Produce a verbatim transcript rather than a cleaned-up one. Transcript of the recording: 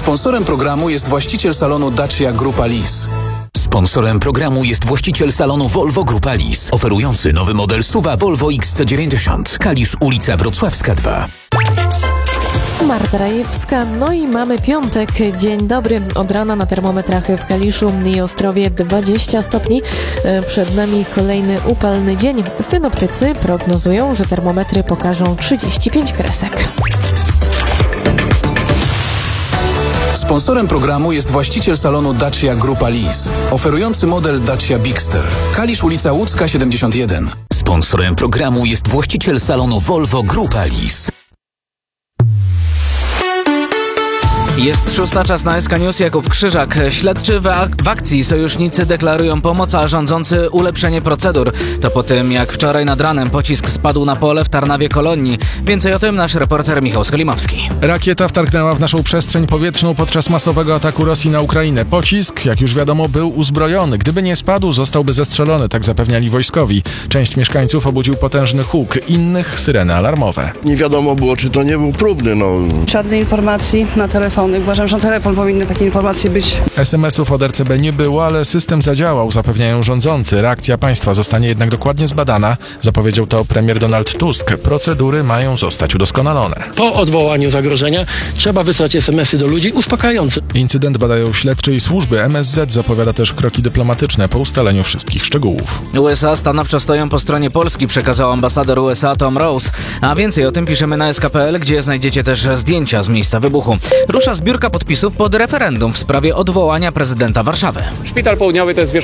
Sponsorem programu jest właściciel salonu Dacia Grupa Lis. Sponsorem programu jest właściciel salonu Volvo Grupa Lis, oferujący nowy model S U V-a Volvo X C dziewięćdziesiąt. Kalisz, ulica Wrocławska dwa. Marta Rajewska, no i mamy piątek. Dzień dobry. Od rana na termometrach w Kaliszu i Ostrowie dwadzieścia stopni. Przed nami kolejny upalny dzień. Synoptycy prognozują, że termometry pokażą trzydzieści pięć kresek. Sponsorem programu jest właściciel salonu Dacia Grupa Lis, oferujący model Dacia Bigster. Kalisz, ulica Łódzka siedemdziesiąt jeden. Sponsorem programu jest właściciel salonu Volvo Grupa Lis. Jest szósta, czas na S K News, Jakub Krzyżak. Śledczy w, ak- w akcji sojusznicy deklarują pomoc, a rządzący ulepszenie procedur. To po tym, jak wczoraj nad ranem pocisk spadł na pole w Tarnawie Kolonii. Więcej o tym nasz reporter Michał Skolimowski. Rakieta wtargnęła w naszą przestrzeń powietrzną podczas masowego ataku Rosji na Ukrainę. Pocisk, jak już wiadomo, był uzbrojony. Gdyby nie spadł, zostałby zestrzelony, tak zapewniali wojskowi. Część mieszkańców obudził potężny huk, innych syreny alarmowe. Nie wiadomo było, czy to nie był próbny, no. Żadnej informacji na telefon. Uważam, że na telefon powinny takie informacje być. es em esów od er ce be nie było, ale system zadziałał, zapewniają rządzący. Reakcja państwa zostanie jednak dokładnie zbadana. Zapowiedział to premier Donald Tusk. Procedury mają zostać udoskonalone. Po odwołaniu zagrożenia trzeba wysłać es em esy do ludzi uspokajające. Incydent badają śledczy i służby. em es zet zapowiada też kroki dyplomatyczne po ustaleniu wszystkich szczegółów. U es a stanowczo stoją po stronie Polski, przekazał ambasador u es a Tom Rose. A więcej o tym piszemy na es ka kropka pe el, gdzie znajdziecie też zdjęcia z miejsca wybuchu. Rusza zbiórka podpisów pod referendum w sprawie odwołania prezydenta Warszawy. Szpital Południowy to jest